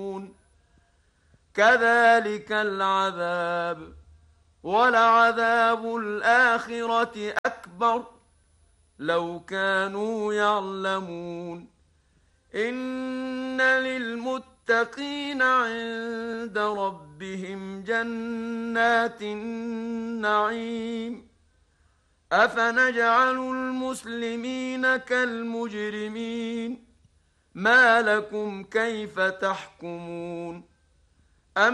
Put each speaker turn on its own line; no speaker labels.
كذلك العذاب، ولعذاب الآخرة أكبر لو كانوا يعلمون. إن للمتقين عند ربهم جنات النعيم. أفنجعل المسلمين كالمجرمين؟ ما لكم كيف تحكمون